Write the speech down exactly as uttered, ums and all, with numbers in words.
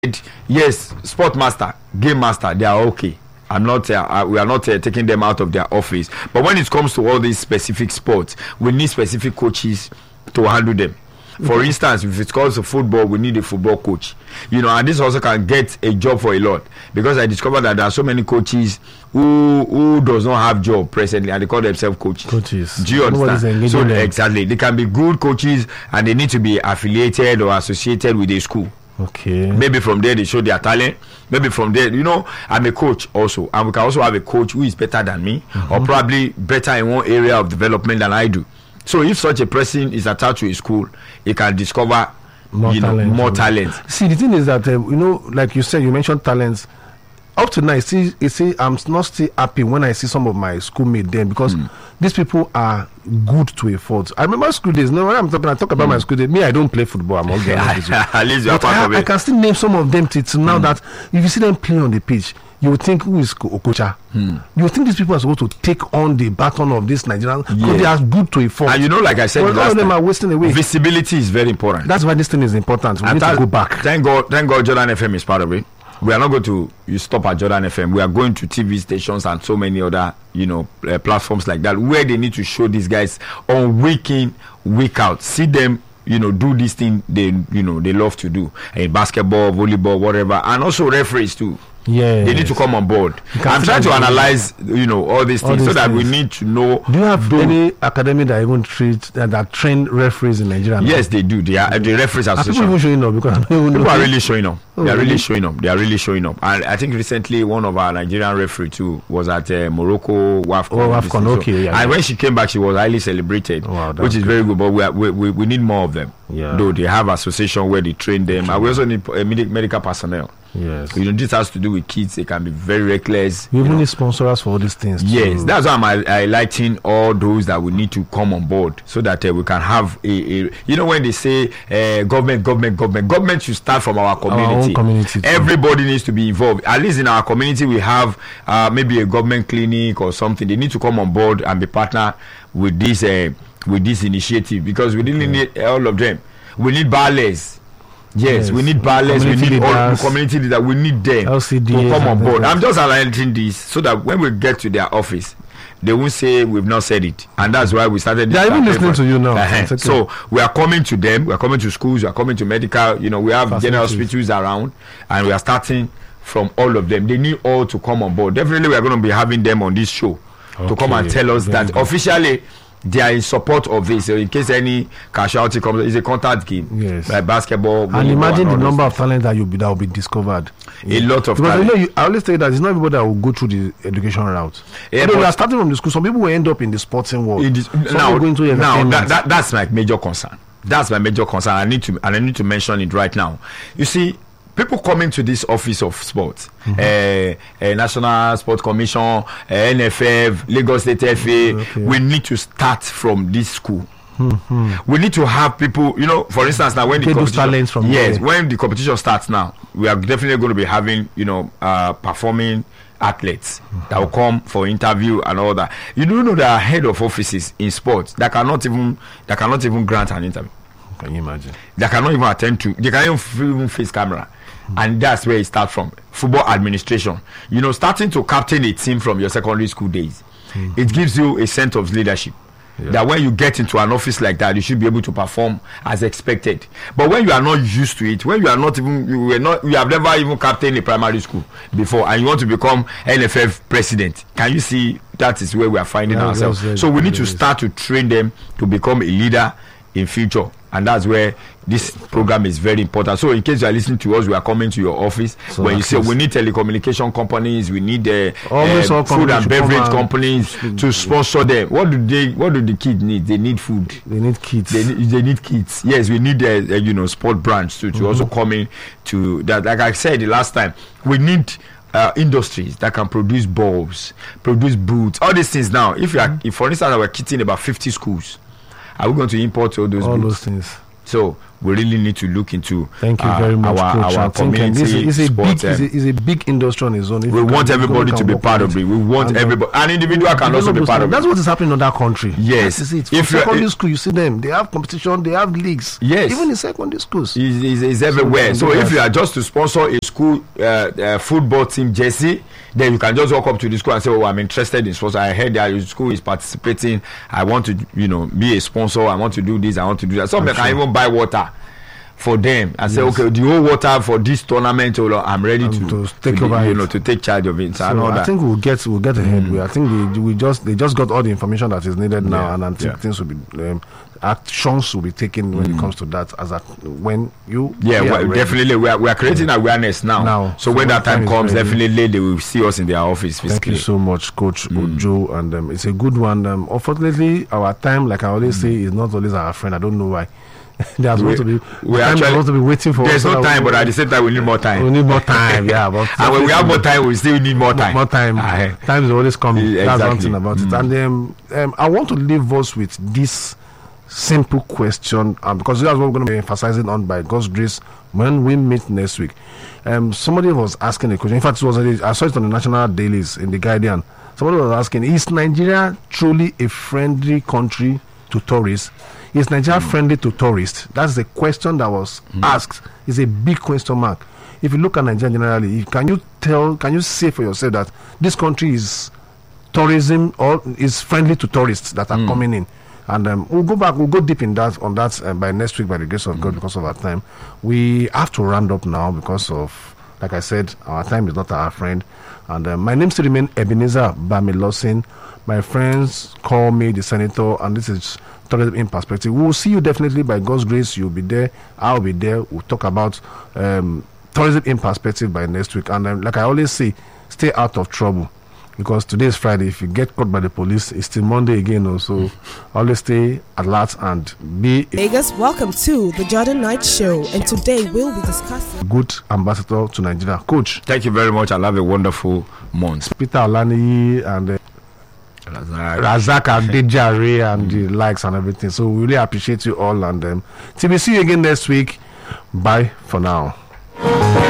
yes, sport master, game master, they are okay. I'm not. Uh, we are not uh, taking them out of their office. But when it comes to all these specific sports, we need specific coaches to handle them. For mm-hmm. instance, if it comes to football, we need a football coach. You know, and this also can get a job for a lot, because I discovered that there are so many coaches who who does not have job presently, and they call themselves coaches. Coaches. Do you understand? So them. Exactly, they can be good coaches, and they need to be affiliated or associated with a school. Okay. Maybe from there they show their talent. Maybe from there, you know, I'm a coach also, and we can also have a coach who is better than me, mm-hmm. or probably better in one area of development than I do. So if such a person is attached to a school, he can discover more you talent. Know, more talent. See, the thing is that uh, you know, like you said, you mentioned talents. Up to now, see, you see, I'm not still happy when I see some of my schoolmates then, because mm. these people are good to a fault. I remember school days. No, when I'm talking, I talk about mm. my school days. Me, I don't play football. I'm okay. At least you're part I, of it. I can still name some of them till now mm. that if you see them playing on the pitch, you would think, who is Okocha? Hmm. You would think these people are supposed to take on the baton of this Nigerian, because yeah. they are good to a fault. And you know, like I said, well, all of them are wasting away. Visibility is very important. That's why this thing is important. We and need to go back. Thank God, thank God Jordan F M is part of it. We are not going to you stop at Jordan F M. We are going to T V stations and so many other, you know, uh, platforms like that, where they need to show these guys on week in, week out. See them, you know, do this thing they, you know, they love to do. In basketball, volleyball, whatever, and also referees too. Yeah, they need to come on board. I'm trying to analyze, you know, all these all things these so that things. We need to know. Do you have do, any academy that even treat uh, that train referees in Nigeria? Yes, now? They do. They are the referees association. Are people even showing up? Because I don't even people know. are really showing up. Oh, they are really, really showing up. They are really showing up. And I think recently one of our Nigerian referee too was at uh, Morocco WAFCON. Oh, WAFCON, okay. So, yeah, and yeah. when she came back, she was highly celebrated, oh, wow, which is good. very good. But we, are, we, we we need more of them. Yeah. Though they have association where they train them, okay. And we also need uh, medical personnel. Yes. You know, this has to do with kids. They can be very reckless. We even know. need sponsors for all these things. Yes, too. That's why I'm highlighting all those that we need to come on board, so that uh, we can have a, a. You know, when they say uh, government, government, government, government should start from our community. Our own community. Everybody needs to be involved. At least in our community, we have uh, maybe a government clinic or something. They need to come on board and be partner with this uh, with this initiative, because we really need all of them. We need ballets. Yes, yes, we need ballets, we need all community leaders, we need them L C D to come on board. I'm just highlighting this so that when we get to their office, they won't say we've not said it. And that's why we started this. They're even listening to you now. Uh-huh. Okay. So we are coming to them, we are coming to schools, we are coming to medical, you know, we have facilities. General hospitals around, and we are starting from all of them. They need all to come on board. Definitely we are going to be having them on this show, okay, to come and tell us that good. Officially they are in support of this. So in case any casualty comes, it's a contact game. Yes. Like basketball. And imagine and the number things. of talent that will be that will be discovered. A yeah. lot of because talent. you know, you, I always say that it's not everybody that will go through the education route. Yeah, we are starting from the school. Some people will end up in the sporting world. This, Some now, going to now that, that, that's my major concern. That's my major concern. I need to and I need to mention it right now. You see, people coming to this office of sports, mm-hmm. uh, uh, National Sport Commission, uh, N F F, Lagos State F A, okay. We need to start from this school. Mm-hmm. We need to have people, you know, for instance, now when the competition, from yes, there. when the competition starts now, we are definitely going to be having, you know, uh, performing athletes mm-hmm. that will come for interview and all that. You do know there are head of offices in sports that cannot even that cannot even grant an interview. Can you imagine? They cannot even attend to. They can't even face camera. And that's where it starts from. Football administration. You know, starting to captain a team from your secondary school days, mm-hmm. it gives you a sense of leadership. Yeah. That when you get into an office like that, you should be able to perform as expected. But when you are not used to it, when you are not even, you were not, you have never even captained a primary school before, and you want to become N F F president, can you see that is where we are finding yeah, ourselves? So we need to start to train them to become a leader in future. And that's where this program is very important. So in case you are listening to us, we are coming to your office. So when you say we need telecommunication companies, we need uh, uh, food and beverage companies to sponsor them. What do they? What do the kids need? They need food. They need kids. They need, they need kids. Yes, we need uh, uh, you know, sport branch to, to mm-hmm. also come in to that. Like I said the last time, we need Uh, industries that can produce bulbs, produce boots, all these things. Now, if you are, if for instance, we're kitting about fifty schools, are we going to import all those all boots? those things? So we really need to look into. Thank you uh, very much, our, Coach. our I think um, community this is, is a sport, big, is a, is a big industry on its own. If we you want can- everybody you to can be work part on of it. it. We want And, uh, everybody. An individual can also be part of That's it. what is happening in that country. Yes. That is it. If For you- secondary if- school, you see them. They have competition. They have leagues. Yes. Even in secondary schools. Is is is everywhere. So So we can if do you that. are just to sponsor a school uh, uh, football team jersey, then you can just walk up to the school and say, "Oh, I'm interested in sports. I heard that your school is participating. I want to, you know, be a sponsor. I want to do this. I want to do that." Some can even buy water for them and say, Yes. "Okay, the whole water for this tournament, oh, I'm ready Um, to, to take to, over you it. know, to take charge of it." So I So know I that. think we'll get we'll get ahead. We I think they, we just they just got all the information that is needed now, Yeah, and I think yeah. things will be um, actions will be taken when it comes to that. As that when you Yeah, we are well, ready. definitely. We are, we are creating awareness now. Now. So, So when when that time time is comes, ready- definitely they will see us in their office Thank physically. you so much, Coach Ojo, and um, it's a good one. Um, unfortunately, our time, like I always say, is not always our friend. I don't know why. There's We- supposed to be we time is actually- supposed to be waiting for There's us. so no that time, we- but at the same time, we need more time. we need more time. Yeah, but And when we have more time, we still need more time. More time. Aye. Time is always coming. Yeah, That's one exactly. thing about it. And um, um, I want to leave us with this simple question, um, because that's what we're going to be emphasizing on by God's grace when we meet next week. Um, somebody was asking a question. In fact, it was a, I saw it on the national dailies in the Guardian. Somebody was asking, is Nigeria truly a friendly country to tourists? Is Nigeria Mm. friendly to tourists? That's the question that was Mm. asked. It's a big question mark. If you look at Nigeria generally, can you tell, can you say for yourself that this country is tourism or is friendly to tourists that are Mm. coming in? And um, we'll go back, we'll go deep in that on that uh, by next week by the grace of God because of our time. We have to round up now because of, like I said, our time is not our friend. And uh, my name still remains Ebenezer Bamilosin. My friends call me the Senator, and this is Tourism in Perspective. We will see you definitely by God's grace. You'll be there. I'll be there. We'll talk about um, Tourism in Perspective by next week. And um, like I always say, stay out of trouble. Because today is Friday. If you get caught by the police, it's still Monday again. Also, always stay alert and be a Vegas, welcome to the Jordan Knight Show, and today we'll be discussing good ambassador to Nigeria. Coach Thank you very much. I'll have a wonderful month. Peter Olaniyi and uh, Razak Adejare and the likes and everything. So we really appreciate you all. And um, till we see you again next week. Bye for now.